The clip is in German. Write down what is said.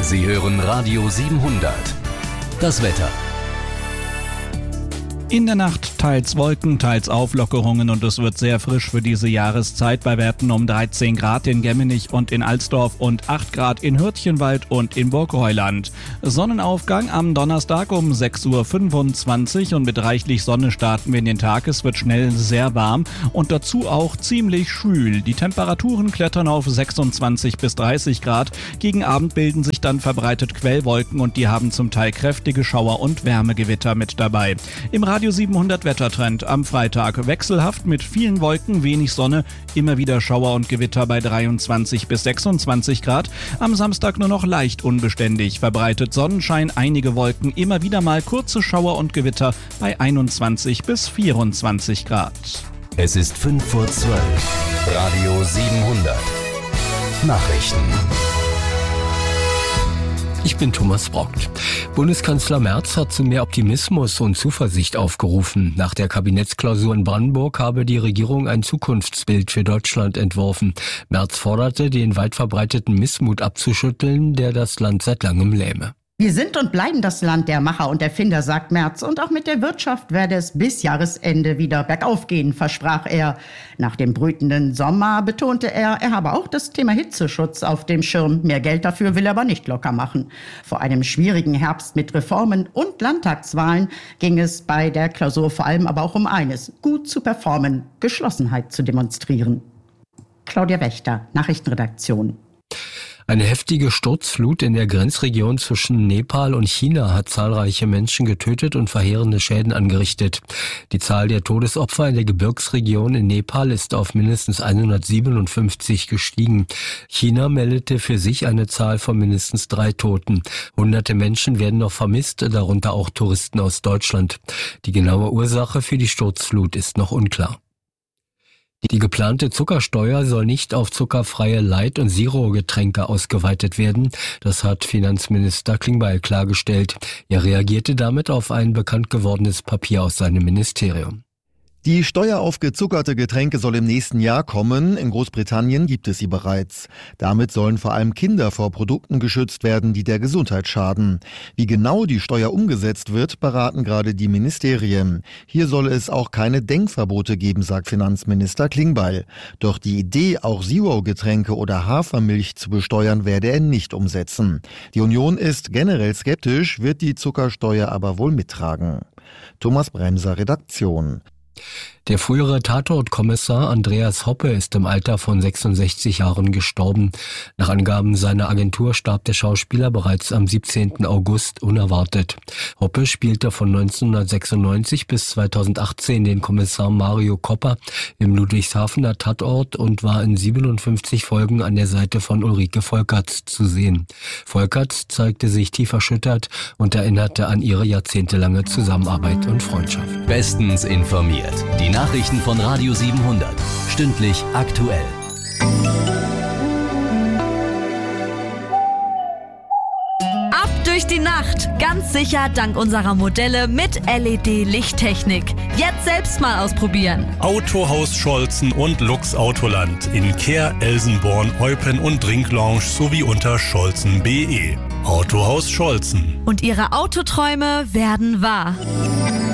Sie hören Radio 700. Das Wetter. In der Nacht teils Wolken, teils Auflockerungen und es wird sehr frisch für diese Jahreszeit bei Werten um 13 Grad in Gemmenich und in Alsdorf und 8 Grad in Hürtchenwald und in Burgheuland. Sonnenaufgang am Donnerstag um 6:25 Uhr und mit reichlich Sonne starten wir in den Tag. Es wird schnell sehr warm und dazu auch ziemlich schwül. Die Temperaturen klettern auf 26 bis 30 Grad. Gegen Abend bilden sich dann verbreitet Quellwolken und die haben zum Teil kräftige Schauer und Wärmegewitter mit dabei. Im Radio 700 Wettertrend am Freitag wechselhaft mit vielen Wolken, wenig Sonne, immer wieder Schauer und Gewitter bei 23 bis 26 Grad. Am Samstag nur noch leicht unbeständig, verbreitet Sonnenschein, einige Wolken, immer wieder mal kurze Schauer und Gewitter bei 21 bis 24 Grad. Es ist 11:55. Radio 700. Nachrichten. Ich bin Thomas Brockt. Bundeskanzler Merz hat zu mehr Optimismus und Zuversicht aufgerufen. Nach der Kabinettsklausur in Brandenburg habe die Regierung ein Zukunftsbild für Deutschland entworfen. Merz forderte, den weit verbreiteten Missmut abzuschütteln, der das Land seit langem lähme. Wir sind und bleiben das Land der Macher und Erfinder, sagt Merz. Und auch mit der Wirtschaft werde es bis Jahresende wieder bergauf gehen, versprach er. Nach dem brütenden Sommer betonte er habe auch das Thema Hitzeschutz auf dem Schirm. Mehr Geld dafür will er aber nicht locker machen. Vor einem schwierigen Herbst mit Reformen und Landtagswahlen ging es bei der Klausur vor allem aber auch um eines: gut zu performen, Geschlossenheit zu demonstrieren. Claudia Wächter, Nachrichtenredaktion. Eine heftige Sturzflut in der Grenzregion zwischen Nepal und China hat zahlreiche Menschen getötet und verheerende Schäden angerichtet. Die Zahl der Todesopfer in der Gebirgsregion in Nepal ist auf mindestens 157 gestiegen. China meldete für sich eine Zahl von mindestens 3 Toten. Hunderte Menschen werden noch vermisst, darunter auch Touristen aus Deutschland. Die genaue Ursache für die Sturzflut ist noch unklar. Die geplante Zuckersteuer soll nicht auf zuckerfreie Light- und Zero-Getränke ausgeweitet werden. Das hat Finanzminister Klingbeil klargestellt. Er reagierte damit auf ein bekannt gewordenes Papier aus seinem Ministerium. Die Steuer auf gezuckerte Getränke soll im nächsten Jahr kommen. In Großbritannien gibt es sie bereits. Damit sollen vor allem Kinder vor Produkten geschützt werden, die der Gesundheit schaden. Wie genau die Steuer umgesetzt wird, beraten gerade die Ministerien. Hier soll es auch keine Denkverbote geben, sagt Finanzminister Klingbeil. Doch die Idee, auch Zero-Getränke oder Hafermilch zu besteuern, werde er nicht umsetzen. Die Union ist generell skeptisch, wird die Zuckersteuer aber wohl mittragen. Thomas Bremser, Redaktion. Der frühere Tatortkommissar Andreas Hoppe ist im Alter von 66 Jahren gestorben. Nach Angaben seiner Agentur starb der Schauspieler bereits am 17. August unerwartet. Hoppe spielte von 1996 bis 2018 den Kommissar Mario Kopper im Ludwigshafener Tatort und war in 57 Folgen an der Seite von Ulrike Volkerts zu sehen. Volkerts zeigte sich tief erschüttert und erinnerte an ihre jahrzehntelange Zusammenarbeit und Freundschaft. Bestens informiert. Die Nachrichten von Radio 700. Stündlich aktuell. Ab durch die Nacht. Ganz sicher dank unserer Modelle mit LED-Lichttechnik. Jetzt selbst mal ausprobieren. Autohaus Scholzen und Lux Autoland in Kehr, Elsenborn, Eupen und Trinklounge sowie unter scholzen.de. Autohaus Scholzen. Und Ihre Autoträume werden wahr.